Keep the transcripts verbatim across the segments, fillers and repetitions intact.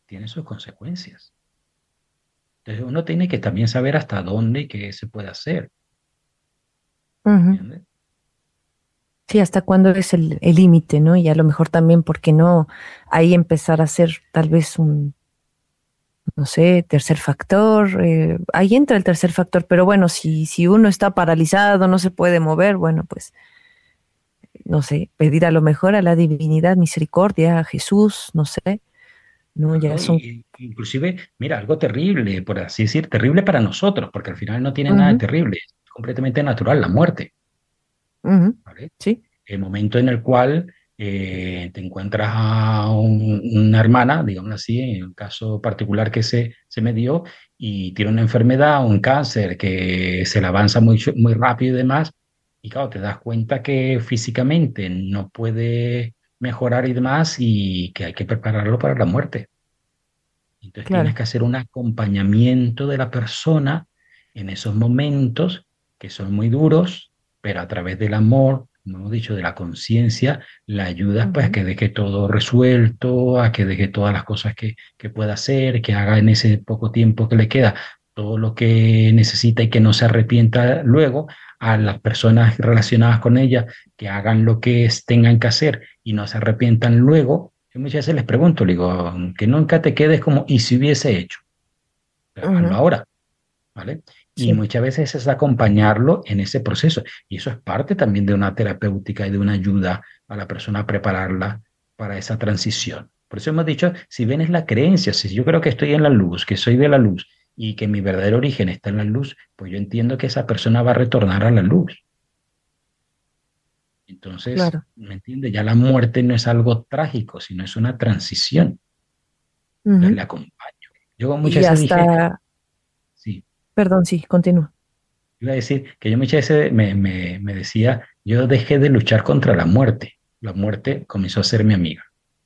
tiene sus consecuencias. Entonces uno tiene que también saber hasta dónde y qué se puede hacer, Ujú. ¿entiendes? Sí, hasta cuándo es el el límite, ¿no? Y a lo mejor también, ¿por qué no ahí empezar a hacer tal vez un, no sé, tercer factor? Eh, ahí entra el tercer factor, pero bueno, si, si uno está paralizado, no se puede mover, bueno, pues, no sé, pedir a lo mejor a la divinidad misericordia, a Jesús, no sé, ¿no? Ya Claro, son... y, y inclusive, mira, algo terrible, por así decir, terrible para nosotros, porque al final no tiene nada de Ujú, terrible, es completamente natural, la muerte, ujú, ¿vale? sí, El momento en el cual eh, te encuentras a un- una hermana, digamos así, en un caso particular que se, se me dio, y tiene una enfermedad, un cáncer que se le avanza muy, muy rápido y demás, y claro, te das cuenta que físicamente no puede mejorar y demás, y que hay que prepararlo para la muerte. Entonces tienes claro. que hacer un acompañamiento de la persona en esos momentos que son muy duros, pero a través del amor, como hemos dicho, de la conciencia, la ayudas pues a Ujú, que deje todo resuelto, a que deje todas las cosas que, que pueda hacer, que haga en ese poco tiempo que le queda todo lo que necesita y que no se arrepienta luego, a las personas relacionadas con ella que hagan lo que es- tengan que hacer y no se arrepientan luego. Yo muchas veces les pregunto, le digo, que nunca te quedes como, ¿y si hubiese hecho? Hazlo ujú, ahora, ¿vale? Y sí, muchas veces es acompañarlo en ese proceso. Y eso es parte también de una terapéutica y de una ayuda a la persona a prepararla para esa transición. Por eso hemos dicho, si ven es la creencia, si yo creo que estoy en la luz, que soy de la luz y que mi verdadero origen está en la luz, pues yo entiendo que esa persona va a retornar a la luz. Entonces, claro. ¿me entiende? Ya la muerte no es algo trágico, sino es una transición. Entonces Ujú. le acompaño. Yo muchas Y veces dije, hasta, sí, perdón, sí, continúa. iba a decir que yo muchas veces me, me, me decía, yo dejé de luchar contra la muerte. La muerte comenzó a ser mi amiga,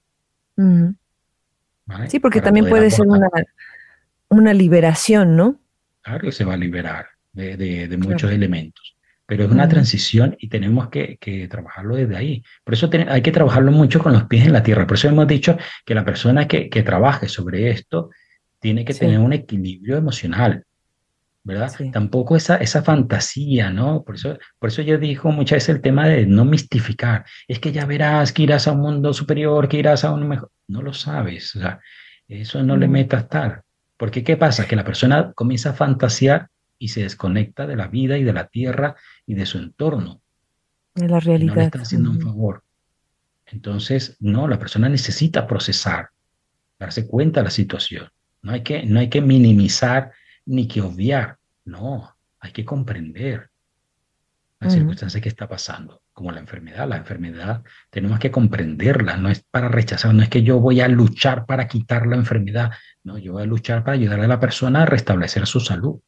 Ujú. ¿vale? Sí, porque Para también poder puede ser abordar. una, una liberación, ¿no? Claro, se va a liberar de, de, de Claro. muchos elementos, pero es una Ujú, transición y tenemos que, que trabajarlo desde ahí. Por eso ten- hay que trabajarlo mucho con los pies en la tierra. Por eso hemos dicho que la persona que, que trabaje sobre esto tiene que tener sí, un equilibrio emocional, ¿verdad? sí. Tampoco esa, esa fantasía, ¿no? Por eso, por eso yo digo muchas veces el tema de no mistificar. Es que ya verás que irás a un mundo superior, que irás a un mejor. No lo sabes, o sea, eso no le Ujú. metas tal. Porque ¿qué pasa? Que la persona comienza a fantasear y se desconecta de la vida y de la tierra y de su entorno De la y no le realidad. está haciendo un Ujú, favor. Entonces, no, la persona necesita procesar, darse cuenta de la situación. No hay que, no hay que minimizar ni que obviar. No, hay que comprender la ujú. circunstancia que está pasando, como la enfermedad. La enfermedad tenemos que comprenderla, no es para rechazar, no es que yo voy a luchar para quitar la enfermedad, no, yo voy a luchar para ayudar a la persona a restablecer su salud.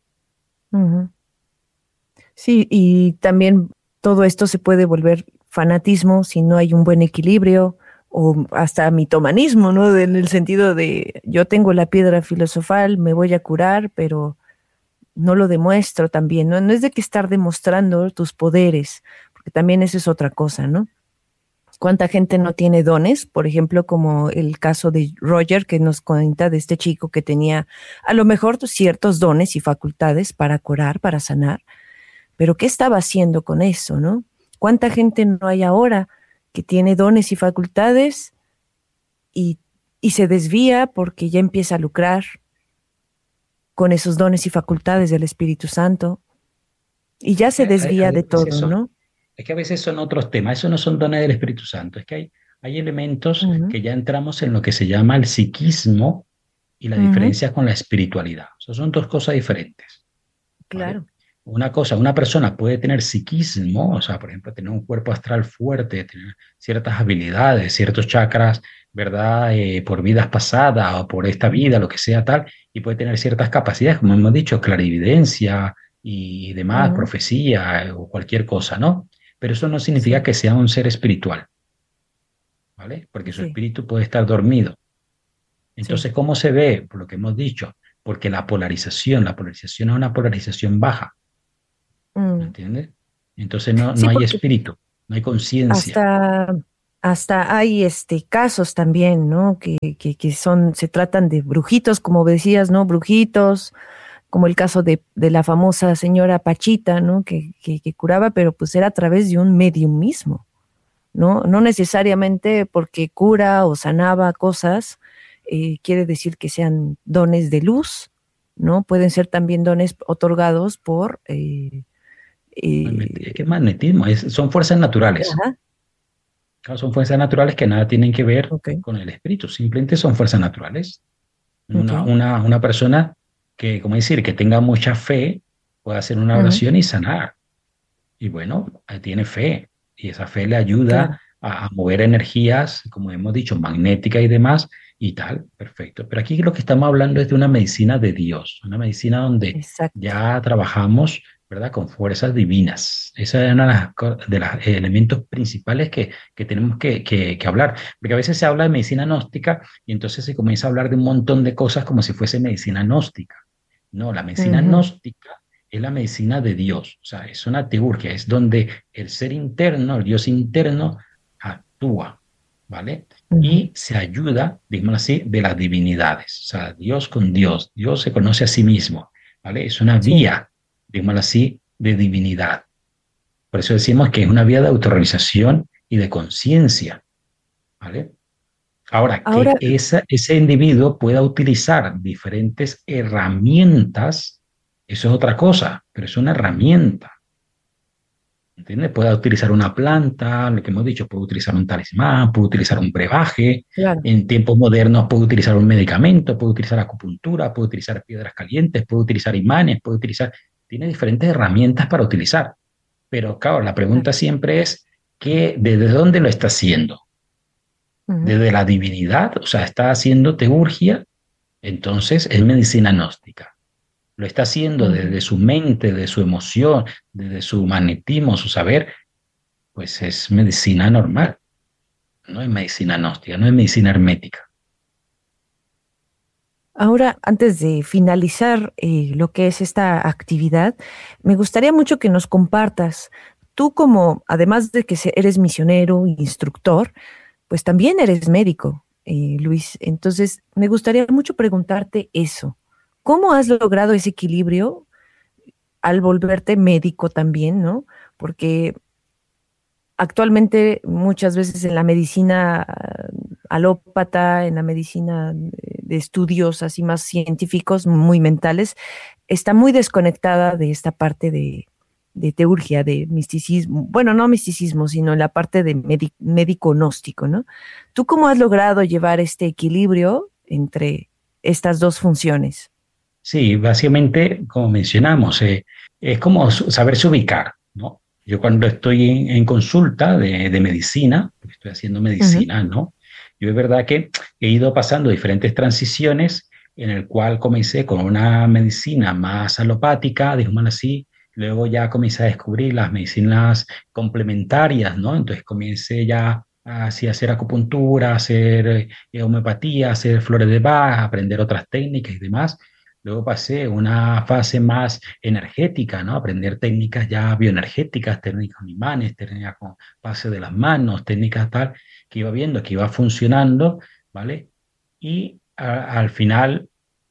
Ujú. Sí, y también todo esto se puede volver fanatismo si no hay un buen equilibrio o hasta mitomanismo, ¿no? En el sentido de yo tengo la piedra filosofal, me voy a curar, pero no lo demuestro también, ¿no? No es de que estar demostrando tus poderes, porque también eso es otra cosa, ¿no? ¿Cuánta gente no tiene dones? Por ejemplo, como el caso de Roger, que nos cuenta de este chico que tenía a lo mejor ciertos dones y facultades para curar, para sanar, pero ¿qué estaba haciendo con eso, no? ¿Cuánta gente no hay ahora que tiene dones y facultades y, y se desvía porque ya empieza a lucrar con esos dones y facultades del Espíritu Santo y ya Es que se hay, desvía hay- a de veces todo, son, ¿no? es que a veces son otros temas, eso no son dones del Espíritu Santo, es que hay, hay elementos Ujú, que ya entramos en lo que se llama el psiquismo y la ujú, diferencia con la espiritualidad. O sea, son dos cosas diferentes. ¿Vale? claro. Una cosa, una persona puede tener psiquismo, o sea, por ejemplo, tener un cuerpo astral fuerte, tener ciertas habilidades, ciertos chakras, ¿verdad? Eh, por vidas pasadas o por esta vida, lo que sea tal, y puede tener ciertas capacidades, como hemos dicho, clarividencia y demás, Ujú, profecía eh, o cualquier cosa, ¿no? Pero eso no significa sí, que sea un ser espiritual, ¿vale? Porque su sí, espíritu puede estar dormido. sí. Entonces, ¿cómo se ve? Por lo que hemos dicho, porque la polarización, la polarización es una polarización baja. ¿Me Mm. entiendes? Entonces no, no Sí, hay porque espíritu, no hay conciencia. hasta hasta hay este casos también, ¿no? Que, que, que son, se tratan de brujitos, como decías, ¿no? Brujitos, como el caso de, de la famosa señora Pachita, ¿no? Que, que, que curaba, pero pues era a través de un medium mismo, ¿no? No necesariamente porque cura o sanaba cosas, eh, quiere decir que sean dones de luz, ¿no? Pueden ser también dones otorgados por... Eh, Magnet- ¿Qué eh, magnetismo? Es- son fuerzas naturales. ajá, Claro, son fuerzas naturales que nada tienen que ver ok, con el espíritu, simplemente son fuerzas naturales. ok, Una, una, una persona que, como decir, que tenga mucha fe, puede hacer una ujú, oración y sanar. Y bueno, eh, tiene fe y esa fe le ayuda claro, a, a mover energías, como hemos dicho, magnéticas y demás y tal, perfecto. Pero aquí lo que estamos hablando es de una medicina de Dios, una medicina donde exacto, ya trabajamos, ¿verdad? Con fuerzas divinas. Esa es una de las co- de los elementos principales que, que tenemos que, que, que hablar, porque a veces se habla de medicina gnóstica y entonces se comienza a hablar de un montón de cosas como si fuese medicina gnóstica. No, la medicina ujú, gnóstica es la medicina de Dios, o sea, es una teurgia, es donde el ser interno, el Dios interno, actúa, ¿vale? ujú, Y se ayuda, digamos así, de las divinidades, o sea, Dios con Dios, Dios se conoce a sí mismo, ¿vale? Es una sí. vía, digamos así, de divinidad. Por eso decimos que es una vía de autorrealización y de conciencia, ¿vale? Ahora, Ahora, que esa, ese individuo pueda utilizar diferentes herramientas, eso es otra cosa, pero es una herramienta, ¿entiendes? Puede utilizar una planta, lo que hemos dicho, puede utilizar un talismán, puede utilizar un brebaje, claro, en tiempos modernos puede utilizar un medicamento, puede utilizar acupuntura, puede utilizar piedras calientes, puede utilizar imanes, puede utilizar, tiene diferentes herramientas para utilizar. Pero claro, la claro, pregunta siempre es, ¿qué, desde dónde lo está haciendo? ujú, Desde la divinidad, o sea, está haciendo teurgia, entonces es medicina gnóstica. Lo está haciendo ujú. desde su mente, de su emoción, desde su magnetismo, su saber, pues es medicina normal, no es medicina gnóstica, no es medicina hermética. Ahora, antes de finalizar eh, lo que es esta actividad, me gustaría mucho que nos compartas, tú como, además de que se- eres misionero, instructor, pues también eres médico, eh, Luis. Entonces, me gustaría mucho preguntarte eso. ¿Cómo has logrado ese equilibrio al volverte médico también, ¿no? Porque actualmente muchas veces en la medicina ah, alópata, en la medicina eh, de estudios así más científicos, muy mentales, está muy desconectada de esta parte de, de teurgia, de misticismo, bueno, no misticismo, sino la parte de médi- médico gnóstico, ¿no? ¿Tú cómo has logrado llevar este equilibrio entre estas dos funciones? Sí, básicamente, como mencionamos, eh, es como su- saberse ubicar, ¿no? Yo cuando estoy en, en consulta de, de medicina, porque estoy haciendo Ujú, medicina, ¿no? Yo es verdad que he ido pasando diferentes transiciones en el cual comencé con una medicina más alopática, digamos así, luego ya comencé a descubrir las medicinas complementarias, ¿no? Entonces comencé ya así a hacer acupuntura, a hacer eh, homeopatía, a hacer flores de Bach, a aprender otras técnicas y demás. Luego pasé a una fase más energética, ¿no? Aprender técnicas ya bioenergéticas, técnicas con imanes, técnicas con pase de las manos, técnicas tal, que iba viendo que iba funcionando, ¿vale? Y a- al final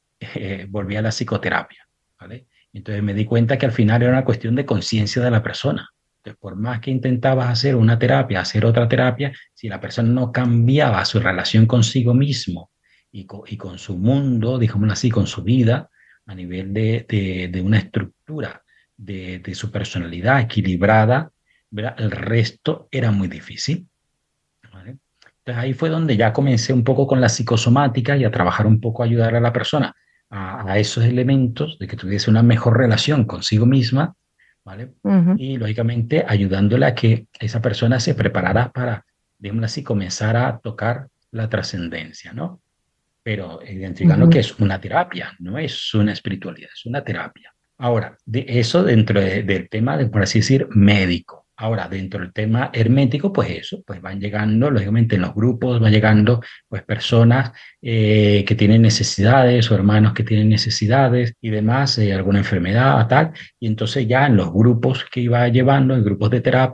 eh, volví a la psicoterapia, ¿vale? Entonces me di cuenta que al final era una cuestión de conciencia de la persona. Entonces, por más que intentabas hacer una terapia, hacer otra terapia, si la persona no cambiaba su relación consigo mismo y con, y con su mundo, digámoslo así, con su vida, a nivel de, de, de una estructura de, de su personalidad equilibrada, ¿verdad? El resto era muy difícil, ¿vale? Entonces ahí fue donde ya comencé un poco con la psicosomática y a trabajar un poco, a ayudar a la persona a, a esos elementos de que tuviese una mejor relación consigo misma, ¿vale? ujú, Y lógicamente ayudándola a que esa persona se preparara para, digamos así, comenzar a tocar la trascendencia, ¿no? Pero identificando que ujú, es una terapia, no es una espiritualidad, es una terapia. Ahora, de eso dentro de- del tema, de, por así decir, médico. Ahora, dentro del tema hermético, pues eso, pues van llegando, lógicamente en los grupos van llegando pues personas eh, que tienen necesidades o hermanos que tienen necesidades y demás, eh, alguna enfermedad, tal, y entonces ya en los grupos que iba llevando, en grupos de terapia,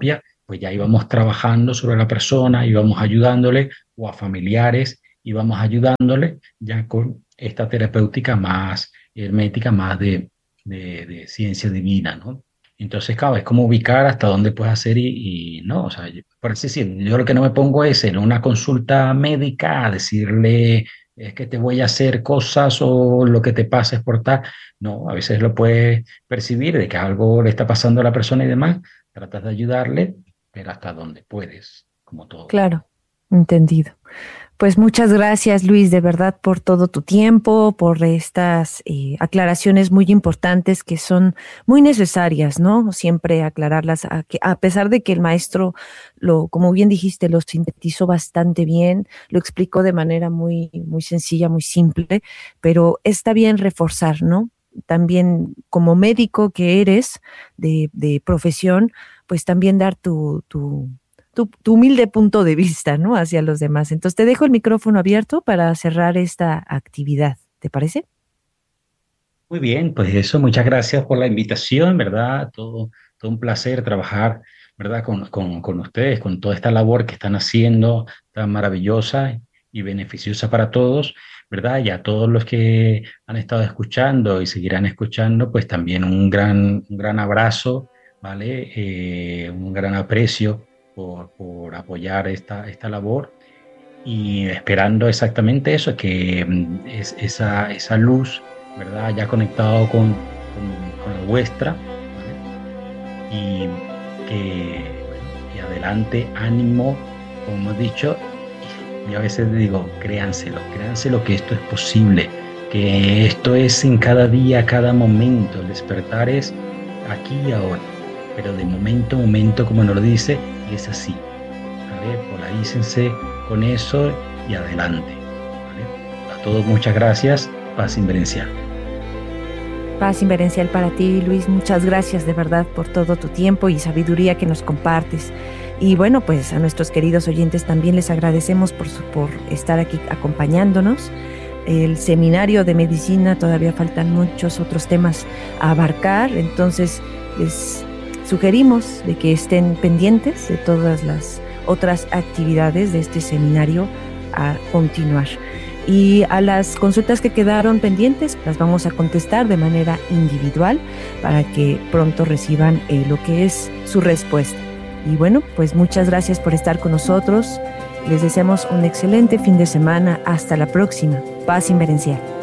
pues ya íbamos trabajando sobre la persona, íbamos ayudándole, o a familiares, íbamos ayudándole ya con esta terapéutica más hermética, más de, de, de ciencia divina, ¿no? Entonces, claro, es como ubicar hasta dónde puedes hacer y, y no, o sea, yo- por así decir, yo lo que no me pongo es en una consulta médica a decirle, es que te voy a hacer cosas o lo que te pasa es por tal. No, a veces lo puedes percibir de que algo le está pasando a la persona y demás, tratas de ayudarle, pero hasta donde puedes, como todo. Claro, entendido. Pues muchas gracias, Luis, de verdad, por todo tu tiempo, por estas eh, aclaraciones muy importantes que son muy necesarias, ¿no? Siempre aclararlas, a, que, a pesar de que el maestro, lo, como bien dijiste, lo sintetizó bastante bien, lo explicó de manera muy, muy sencilla, muy simple, pero está bien reforzar, ¿no? También como médico que eres de, de profesión, pues también dar tu, tu tu, tu humilde punto de vista, ¿no? Hacia los demás. Entonces te dejo el micrófono abierto para cerrar esta actividad. ¿Te parece? Muy bien, pues eso, muchas gracias por la invitación, ¿verdad? Todo, todo un placer trabajar, ¿verdad? Con, con, con ustedes, con toda esta labor que están haciendo tan maravillosa y beneficiosa para todos, ¿verdad? Y a todos los que han estado escuchando y seguirán escuchando, pues también un gran, un gran abrazo, ¿vale? Eh, un gran aprecio por, por apoyar esta, esta labor y esperando exactamente eso, que mm, es, esa, esa luz, ¿verdad? Ya conectado con, con, con la vuestra, ¿vale? Y que, bueno, y adelante, ánimo, como hemos dicho, y a veces digo, créanselo, créanselo que esto es posible, que esto es en cada día, cada momento, el despertar es aquí y ahora, pero de momento a momento, como nos lo dice, es así, ¿vale? Polarícense con eso y adelante, ¿vale? A todos muchas gracias, paz inverencial. Paz inverencial para ti, Luis. Muchas gracias de verdad por todo tu tiempo y sabiduría que nos compartes. Y bueno, pues a nuestros queridos oyentes también les agradecemos por, su, por estar aquí acompañándonos. El seminario de medicina, todavía faltan muchos otros temas a abarcar, entonces les sugerimos de que estén pendientes de todas las otras actividades de este seminario a continuar. Y a las consultas que quedaron pendientes las vamos a contestar de manera individual para que pronto reciban eh, lo que es su respuesta. Y bueno, pues muchas gracias por estar con nosotros. Les deseamos un excelente fin de semana. Hasta la próxima. Paz inverencial.